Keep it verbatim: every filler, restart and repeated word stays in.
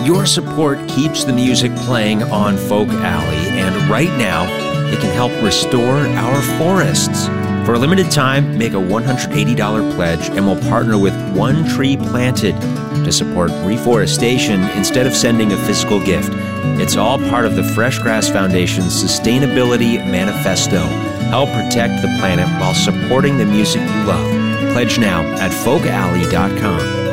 Your support keeps the music playing on Folk Alley, and right now, it can help restore our forests. For a limited time, make a one hundred eighty dollars pledge and we'll partner with One Tree Planted to support reforestation instead of sending a physical gift. It's all part of the Fresh Grass Foundation's Sustainability Manifesto. Help protect the planet while supporting the music you love. Pledge now at folk alley dot com.